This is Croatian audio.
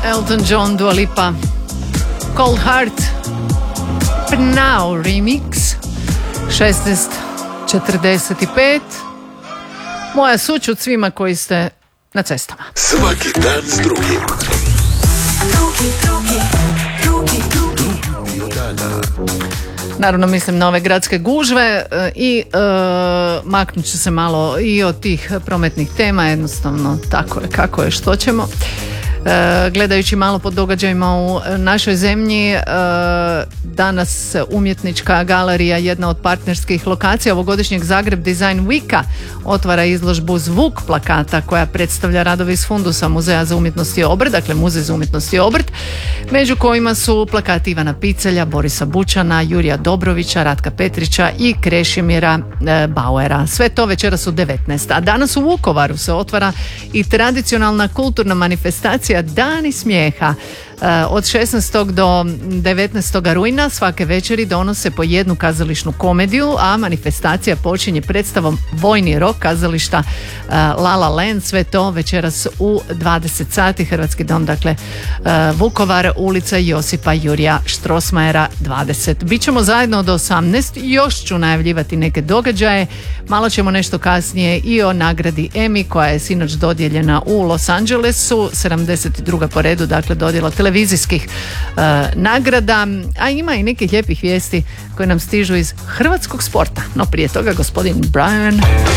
Elton John, Dua Lipa, Cold Heart, Now remix, 16:45. Moja sućut svima koji ste na cestama. Svaki dan s drugim. Naravno mislim na ove gradske gužve i maknut ću se malo i od tih prometnih tema, jednostavno tako je kako je, što ćemo. Gledajući malo po događajima u našoj zemlji, danas umjetnička galerija, jedna od partnerskih lokacija ovogodišnjeg Zagreb Design Weeka, otvara izložbu Zvuk plakata koja predstavlja radove iz fundusa Muzeja za umjetnost i obrt, dakle Muzej za umjetnost i obrt, među kojima su plakati Ivana Picelja, Borisa Bučana, Jurija Dobrovića, Ratka Petrića i Krešimira Bauera. Sve to večeras u 19. A danas u Vukovaru se otvara i tradicionalna kulturna manifestacija Dani smijeha. Od 16. do 19. rujna svake večeri donose po jednu kazališnu komediju, a manifestacija počinje predstavom Vojni rok kazališta La La Land. Sve to večeras u 20 sati. Hrvatski dom, dakle Vukovar, ulica Josipa Jurija Štrosmajera 20. Bićemo zajedno do 18. Još ću najavljivati neke događaje. Malo ćemo nešto kasnije i o nagradi Emmy koja je sinoć dodijeljena u Los Angelesu, 72. po redu, dakle dodjela televizijskih nagrada, a ima i nekih lijepih vijesti koje nam stižu iz hrvatskog sporta. No prije toga gospodin Brian